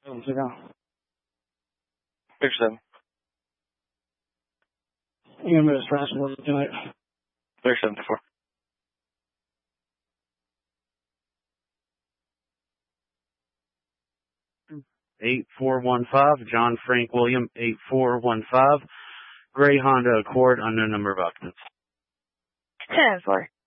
37. EMS transport tonight. 374. John Frank William, 8415. Gray Honda Accord, unknown number of occupants. 10-4.